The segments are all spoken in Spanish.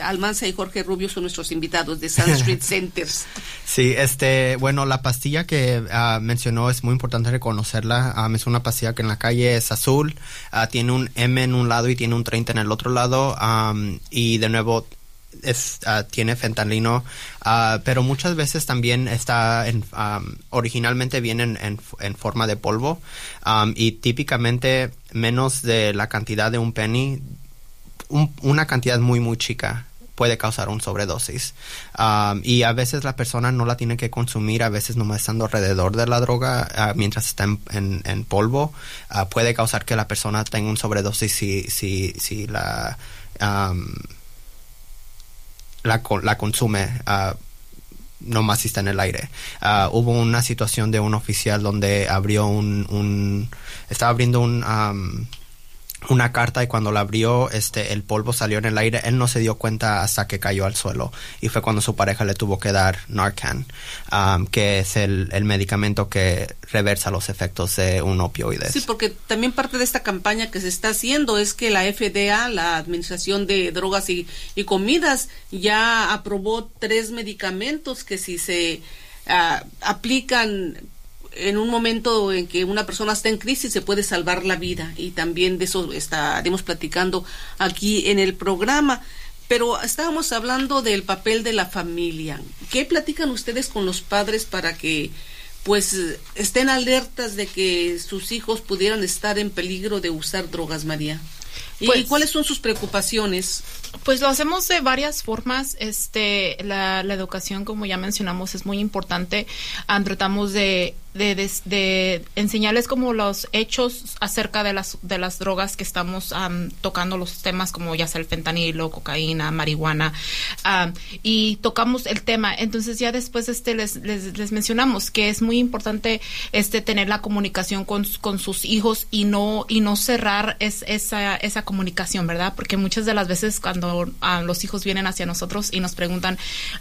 Almanza y Jorge Rubio son nuestros invitados de Sun Street Centers. Sí, bueno, la pastilla que mencionó es muy importante reconocerla. Es una pastilla que en la calle es azul, tiene un M en un lado y tiene un 30 en el otro lado, y de nuevo tiene fentanilo, pero muchas veces también está originalmente viene en forma de polvo, y típicamente menos de la cantidad de un penny, una cantidad muy muy chica puede causar un sobredosis, y a veces la persona no la tiene que consumir, a veces nomás estando alrededor de la droga, mientras está en polvo, puede causar que la persona tenga un sobredosis si la consume, nomás si está en el aire. Hubo una situación de un oficial donde estaba abriendo una carta, y cuando la abrió, el polvo salió en el aire. Él no se dio cuenta hasta que cayó al suelo, y fue cuando su pareja le tuvo que dar Narcan, que es el medicamento que reversa los efectos de un opioide. Sí, porque también parte de esta campaña que se está haciendo es que la FDA, la Administración de Drogas y Comidas, ya aprobó 3 medicamentos que si se aplican en un momento en que una persona está en crisis, se puede salvar la vida, y también de eso estaremos platicando aquí en el programa. Pero estábamos hablando del papel de la familia. ¿Qué platican ustedes con los padres para que pues estén alertas de que sus hijos pudieran estar en peligro de usar drogas, María? ¿Y cuáles son sus preocupaciones? Pues lo hacemos de varias formas. La educación, como ya mencionamos, es muy importante. Tratamos de enseñarles como los hechos acerca de las drogas que estamos tocando, los temas como ya sea el fentanilo, cocaína, marihuana, y tocamos el tema. Entonces ya después les mencionamos que es muy importante tener la comunicación con sus hijos y no cerrar esa comunicación, ¿verdad? Porque muchas de las veces cuando los hijos vienen hacia nosotros y nos preguntan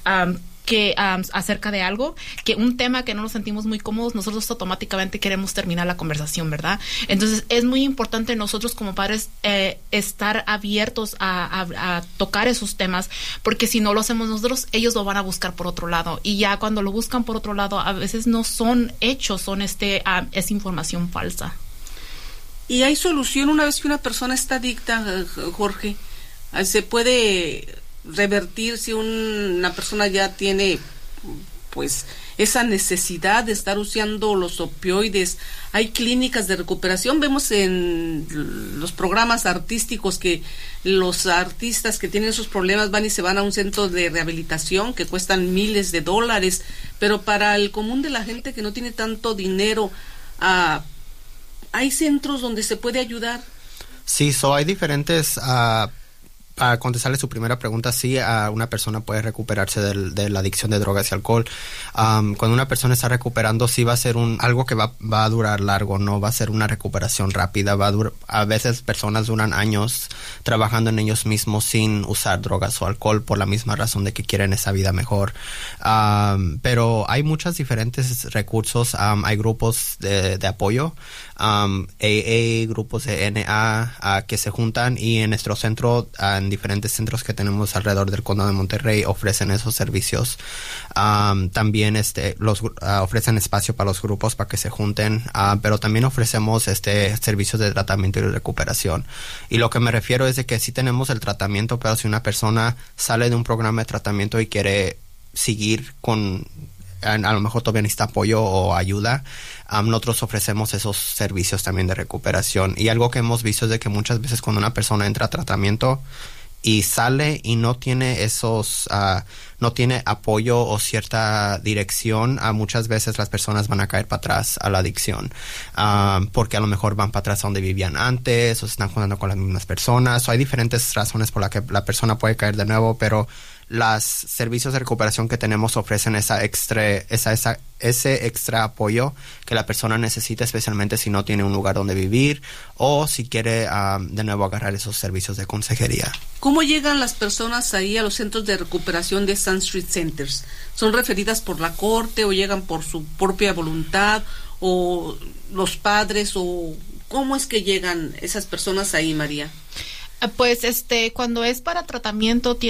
acerca de algo, que un tema que no nos sentimos muy cómodos, nosotros automáticamente queremos terminar la conversación, ¿verdad? Entonces es muy importante nosotros como padres estar abiertos a tocar esos temas, porque si no lo hacemos nosotros, ellos lo van a buscar por otro lado, y ya cuando lo buscan por otro lado, a veces no son hechos, son es información falsa. ¿Y hay solución una vez que una persona está adicta, Jorge? ¿Se puede revertir si una persona ya tiene pues esa necesidad de estar usando los opioides? Hay clínicas de recuperación. Vemos en los programas artísticos que los artistas que tienen esos problemas van y se van a un centro de rehabilitación que cuestan miles de dólares, pero para el común de la gente que no tiene tanto dinero, ¿hay centros donde se puede ayudar? Sí, hay diferentes. Para contestarle su primera pregunta, sí, una persona puede recuperarse de la adicción de drogas y alcohol. Cuando una persona está recuperando, sí va a ser algo que va a durar largo, no va a ser una recuperación rápida. A veces personas duran años trabajando en ellos mismos sin usar drogas o alcohol por la misma razón de que quieren esa vida mejor. Pero hay muchos diferentes recursos. Hay grupos de apoyo, AA, grupos de NA, que se juntan, y en nuestro centro, en diferentes centros que tenemos alrededor del condado de Monterrey, ofrecen esos servicios. También ofrecen espacio para los grupos para que se junten, pero también ofrecemos servicios de tratamiento y de recuperación. Y lo que me refiero es de que sí tenemos el tratamiento, pero si una persona sale de un programa de tratamiento y quiere seguir a lo mejor todavía necesita apoyo o ayuda, nosotros ofrecemos esos servicios también de recuperación. Y algo que hemos visto es de que muchas veces cuando una persona entra a tratamiento y sale y no tiene no tiene apoyo o cierta dirección, muchas veces las personas van a caer para atrás a la adicción, porque a lo mejor van para atrás a donde vivían antes, o se están juntando con las mismas personas. Hay diferentes razones por las que la persona puede caer de nuevo, pero los servicios de recuperación que tenemos ofrecen ese extra apoyo que la persona necesita, especialmente si no tiene un lugar donde vivir o si quiere de nuevo agarrar esos servicios de consejería. ¿Cómo llegan las personas ahí a los centros de recuperación de Sun Street Centers? ¿Son referidas por la corte o llegan por su propia voluntad, o los padres, o cómo es que llegan esas personas ahí, María? Pues cuando es para tratamiento